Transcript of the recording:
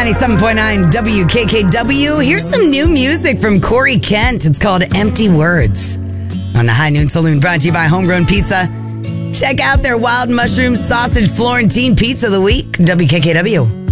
97.9 WKKW. Here's some new music from Corey Kent. It's called Empty Words on the High Noon Saloon, brought to you by Homegrown Pizza. Check out their wild mushroom sausage Florentine pizza of the week. WKKW.